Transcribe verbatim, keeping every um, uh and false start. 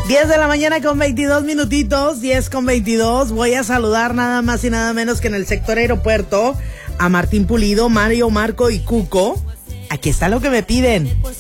diez de la mañana con veintidós minutitos, diez con veintidós. Voy a saludar nada más y nada menos que en el sector aeropuerto a Martín Pulido, Mario, Marco y Cuco. Aquí está lo que me piden.